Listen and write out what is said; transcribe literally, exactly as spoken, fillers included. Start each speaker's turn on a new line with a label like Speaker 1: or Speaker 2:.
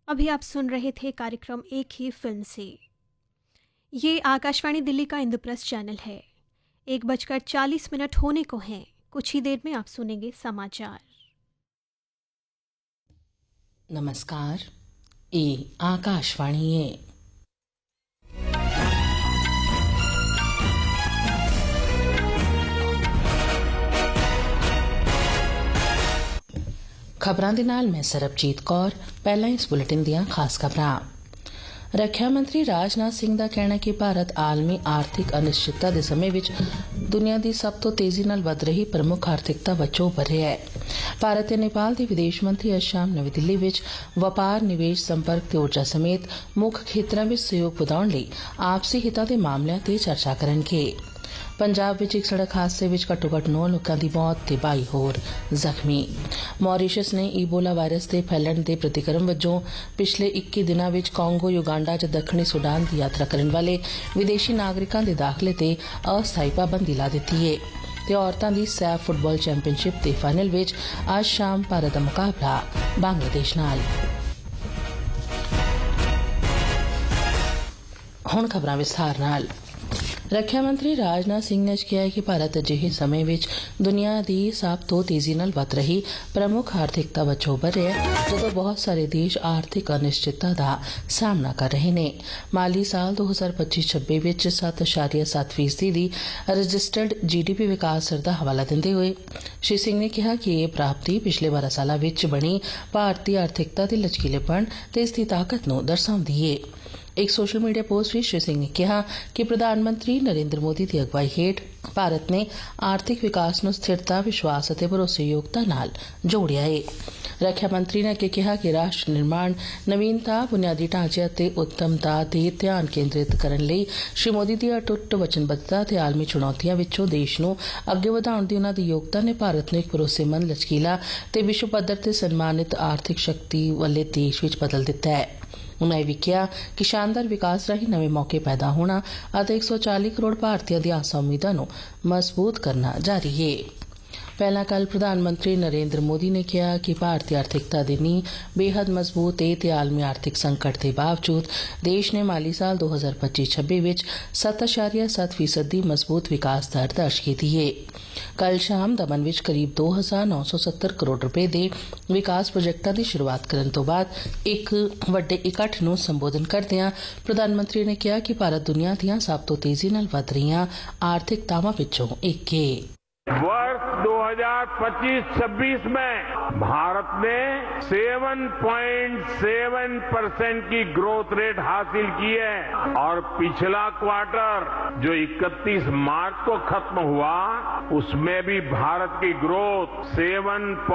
Speaker 1: अभी आप सुन रहे थे कार्यक्रम एक ही फिल्म से। ये आकाशवाणी दिल्ली का इंद्रप्रस्थ चैनल है। एक बजकर चालीस मिनट होने को हैं। कुछ ही देर में आप सुनेंगे समाचार।
Speaker 2: नमस्कार, ये आकाशवाणी है। ਖਬਰਾਂ ਦੇ ਨਾਲ ਮੈਂ ਸਰਬਜੀਤ ਕੌਰ। ਪਹਿਲਾਂ ਇਸ ਬੁਲੇਟਿਨ ਦੀਆਂ ਖਾਸ ਖਬਰਾਂ। ਰੱਖਿਆ ਮੰਤਰੀ ਰਾਜਨਾਥ ਸਿੰਘ ਦਾ ਕਹਿਣਾ ਹੈ ਕਿ ਭਾਰਤ ਆਲਮੀ ਆਰਥਿਕ ਅਨਿਸ਼ਚਿਤਤਾ ਦੇ ਸਮੇਂ ਵਿੱਚ ਦੁਨੀਆ ਦੀ ਸਭ ਤੋਂ ਤੇਜ਼ੀ ਨਾਲ ਵਧ ਰਹੀ ਪ੍ਰਮੁੱਖ ਆਰਥਿਕਤਾ ਵਜੋਂ ਉੱਭਰ ਰਿਹਾ ਹੈ। ਭਾਰਤ ਤੇ ਨੇਪਾਲ ਦੇ ਵਿਦੇਸ਼ ਮੰਤਰੀ ਅੱਜ ਸ਼ਾਮ ਨਵੀਂ ਦਿੱਲੀ ਵਿੱਚ ਵਪਾਰ, ਨਿਵੇਸ਼, ਸੰਪਰਕ ਤੇ ਊਰਜਾ ਸਮੇਤ ਮੁੱਖ ਖੇਤਰਾਂ ਵਿੱਚ ਸਹਿਯੋਗ ਵਧਾਉਣ ਲਈ ਆਪਸੀ ਹਿੱਤਾਂ ਦੇ ਮਾਮਲਿਆਂ ਤੇ ਚਰਚਾ ਕਰਨਗੇ। ਪੰਜਾਬ ਵਿੱਚ ਇੱਕ ਸੜਕ ਹਾਦਸੇ ਵਿੱਚ ਘੱਟੋ ਘੱਟ ਨੌ ਲੋਕਾਂ ਦੀ ਮੌਤ ਤੇ ਬਾਈ ਹੋਰ ਜ਼ਖਮੀ। ਮੌਰੀਸ਼ਸ ਨੇ ਈਬੋਲਾ ਵਾਇਰਸ ਦੇ ਫੈਲਣ ਦੇ ਪ੍ਰਤੀਕਰਮ ਵਜੋਂ ਪਿਛਲੇ ਇੱਕੀ ਦਿਨਾਂ ਵਿੱਚ ਕਾਂਗੋ, ਯੁਗਾਂਡਾ ਤੇ ਦੱਖਣੀ ਸੁਡਾਨ ਦੀ ਯਾਤਰਾ ਕਰਨ ਵਾਲੇ ਵਿਦੇਸ਼ੀ ਨਾਗਰਿਕਾਂ ਦੇ ਦਾਖਲੇ ਤੇ ਅਸਥਾਈ ਪਾਬੰਦੀ ਲਾ ਦਿੱਤੀ ਹੈ। ਤੇ ਔਰਤਾਂ ਦੀ ਸੈਫ ਫੁੱਟਬਾਲ ਚੈਂਪੀਅਨਸ਼ਿਪ ਦੇ ਫਾਈਨਲ ਵਿੱਚ ਅੱਜ ਸ਼ਾਮ ਭਾਰਤ ਦਾ ਮੁਕਾਬਲਾ ਬੰਗਲਾਦੇਸ਼ ਨਾਲ। ਹੁਣ ਖਬਰਾਂ ਵਿਸਥਾਰ ਨਾਲ। ਰੱਖਿਆ ਮੰਤਰੀ ਰਾਜਨਾਥ ਸਿੰਘ ਨੇ ਕਿਹਾ ਹੈ ਕਿ ਭਾਰਤ ਅਜਿਹੇ ਸਮੇਂ ਵਿੱਚ ਦੁਨੀਆ ਦੀ ਸਭ ਤੋਂ ਤੇਜ਼ੀ ਨਾਲ ਵਧ ਰਹੀ ਪ੍ਰਮੁੱਖ ਆਰਥਿਕਤਾ ਵਜੋਂ ਉੱਭਰ ਰਿਹਾ ਹੈ, ਜਦੋਂ ਬਹੁਤ ਸਾਰੇ ਦੇਸ਼ ਆਰਥਿਕ ਅਨਿਸ਼ਚਿਤਤਾ ਦਾ ਸਾਹਮਣਾ ਕਰ ਰਹੇ ਨੇ। ਮਾਲੀ ਸਾਲ ਦੋ ਹਜ਼ਾਰ ਪੱਚੀ ਛੱਬੀ ਵਿੱਚ ਸੱਤ ਅਸ਼ਾਰੀਆ ਸੱਤ ਫੀਸਦੀ ਦੀ ਰਜਿਸਟਰਡ ਜੀ ਡੀ ਪੀ ਵਿਕਾਸ ਦਰ ਦਾ ਹਵਾਲਾ ਦਿੰਦੇ ਹੋਏ ਸ਼੍ਰੀ ਸਿੰਘ ਨੇ ਕਿਹਾ ਕਿ ਇਹ ਪ੍ਰਾਪਤੀ ਪਿਛਲੇ ਬਾਰਾਂ ਸਾਲਾਂ ਵਿੱਚ ਬਣੀ ਭਾਰਤੀ ਆਰਥਿਕਤਾ ਦੇ ਲਚਕੀਲੇਪਣ ਤੇ ਇਸ ਦੀ ਤਾਕਤ ਨੂੰ ਦਰਸਾਉਂਦੀ ਹੈ। ਇੱਕ ਸੋਸ਼ਲ ਮੀਡੀਆ ਪੋਸਟ ਵਿੱਚ ਸ਼੍ਰੀ ਸਿੰਘ ਨੇ ਕਿਹਾ ਕਿ ਪ੍ਰਧਾਨ ਮੰਤਰੀ ਨਰਿੰਦਰ ਮੋਦੀ ਦੀ ਅਗਵਾਈ ਹੇਠ ਭਾਰਤ ਨੇ ਆਰਥਿਕ ਵਿਕਾਸ ਨੂੰ ਸਥਿਰਤਾ, ਵਿਸ਼ਵਾਸ ਅਤੇ ਭਰੋਸੇਯੋਗਤਾ ਨਾਲ ਜੋੜਿਆ ਹੈ। ਰੱਖਿਆ ਮੰਤਰੀ ਨੇ ਅੱਗੇ ਕਿਹਾ ਕਿ ਰਾਸ਼ਟਰ ਨਿਰਮਾਣ, ਨਵੀਨਤਾ, ਬੁਨਿਆਦੀ ਢਾਂਚੇ ਅਤੇ ਉੱਤਮਤਾ ਤੇ ਧਿਆਨ ਕੇਂਦਰਿਤ ਕਰਨ ਲਈ ਸ਼੍ਰੀ ਮੋਦੀ ਦੀ ਅਟੁੱਟ ਵਚਨਬੱਧਤਾ ਤੇ ਆਲਮੀ ਚੁਣੌਤੀਆਂ ਵਿੱਚੋਂ ਦੇਸ਼ ਨੂੰ ਅੱਗੇ ਵਧਾਉਣ ਦੀ ਉਨ੍ਹਾਂ ਦੀ ਯੋਗਤਾ ਨੇ ਭਾਰਤ ਨੂੰ ਇੱਕ ਭਰੋਸੇਮੰਦ, ਲਚਕੀਲਾ ਤੇ ਵਿਸ਼ਵ ਪੱਧਰ ਤੇ ਸਨਮਾਨਿਤ ਆਰਥਿਕ ਸ਼ਕਤੀ ਵਾਲੇ ਦੇਸ਼ ਵਿੱਚ ਬਦਲ ਦਿੱਤਾ ਹੈ। ਉਨ੍ਹਾਂ ਇਹ ਵੀ ਕਿਹਾ ਕਿ ਸ਼ਾਨਦਾਰ ਵਿਕਾਸ ਰਾਹੀਂ ਨਵੇਂ ਮੌਕੇ ਪੈਦਾ ਹੋਣਾ ਅਤੇ ਇੱਕ ਸੌ ਚਾਲੀ ਕਰੋੜ ਭਾਰਤੀਆਂ ਦੀਆਂ ਆਸਾਂ ਉਮੀਦਾਂ ਨੂੰ ਮਜ਼ਬੂਤ ਕਰਨਾ ਜਾਰੀ ਹੈ। ਪਹਿਲਾਂ ਕੱਲ ਪ੍ਰਧਾਨ ਮੰਤਰੀ ਨਰਿੰਦਰ ਮੋਦੀ ਨੇ ਕਿਹਾ ਕਿ ਭਾਰਤੀ ਆਰਥਿਕਤਾ ਦੀ ਨੀਂਹ ਬੇਹੱਦ ਮਜ਼ਬੂਤ ਹੈ ਤੇ ਆਲਮੀ ਆਰਥਿਕ ਸੰਕਟ ਦੇ ਬਾਵਜੂਦ ਦੇਸ਼ ਨੇ ਮਾਲੀ ਸਾਲ ਦੋ ਹਜ਼ਾਰ ਪੱਚੀ ਛੱਬੀ ਵਿੱਚ ਸੱਤ ਅਸ਼ਾਰੀਆ ਸੱਤ ਫੀਸਦ ਦੀ ਮਜ਼ਬੂਤ ਵਿਕਾਸ ਦਰ ਦਰਜ ਕੀਤੀ ਹੈ। ਕੱਲ ਸ਼ਾਮ ਦਮਨ ਵਿੱਚ ਕਰੀਬ ਦੋ ਹਜ਼ਾਰ ਨੌ ਸੌ ਸੱਤਰ ਕਰੋੜ ਰੁਪਏ ਦੇ ਵਿਕਾਸ ਪ੍ਰੋਜੈਕਟਾਂ ਦੀ ਸ਼ੁਰੂਆਤ ਕਰਨ ਤੋਂ ਬਾਅਦ ਇੱਕ ਵੱਡੇ ਇਕੱਠ ਨੂੰ ਸੰਬੋਧਨ ਕਰਦਿਆਂ ਪ੍ਰਧਾਨ ਮੰਤਰੀ ਨੇ ਕਿਹਾ ਕਿ ਭਾਰਤ ਦੁਨੀਆ ਦੀਆਂ ਸਭ ਤੋਂ ਤੇਜ਼ੀ ਨਾਲ ਵਧ ਰਹੀਆਂ ਆਰਥਿਕਤਾਵਾਂ ਵਿੱਚੋਂ ਇੱਕ ਹੈ।
Speaker 3: वर्ष दो हज़ार पच्चीस छब्बीस में भारत ने सात पॉइंट सात परसेंट की ग्रोथ रेट हासिल की है और पिछला क्वार्टर जो इकतीस मार्च को खत्म हुआ उसमें भी भारत की ग्रोथ सात